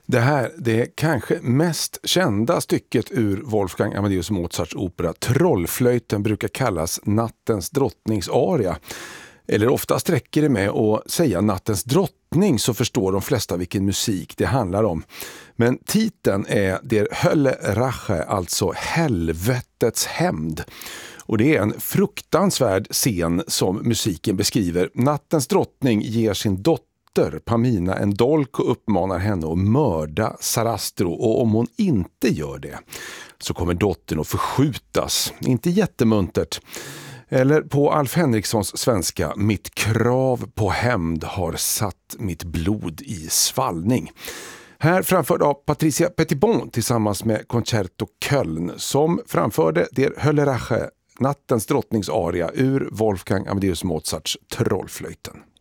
Det här det är kanske mest kända stycket ur Wolfgang Amadeus Mozarts opera Trollflöjten brukar kallas Nattens drottnings aria. Eller ofta sträcker det med att säga Nattens drottning så förstår de flesta vilken musik det handlar om. Men titeln är Der Hölle Rache, alltså helvetets hämnd. Och det är en fruktansvärd scen som musiken beskriver. Nattens drottning ger sin dotter Pamina en dolk och uppmanar henne att mörda Sarastro, och om hon inte gör det så kommer dottern att förskjutas. Inte jättemuntert. Eller på Alf Henrikssons svenska, mitt krav på hämnd har satt mitt blod i svallning. Här framförd av Patricia Petitbon tillsammans med Concerto Köln som framförde Der Hölle Rache, Nattens drottnings aria ur Wolfgang Amadeus Mozarts Trollflöjten.